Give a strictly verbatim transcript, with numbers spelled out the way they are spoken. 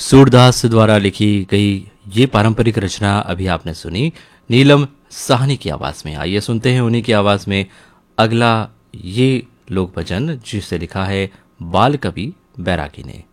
सूरदास द्वारा लिखी गई ये पारंपरिक रचना अभी आपने सुनी नीलम साहनी की आवाज में। आइए सुनते हैं उन्हीं की आवाज में अगला ये लोक भजन जिसे लिखा है बाल कवि बैरागी ने।